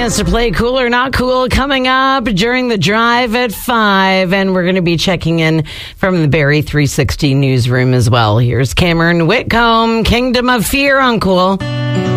chance to play Cool or Not Cool coming up during the drive at 5. And we're going to be checking in from the Barrie 360 newsroom as well. Here's Cameron Whitcomb, Kingdom of Fear on Cool.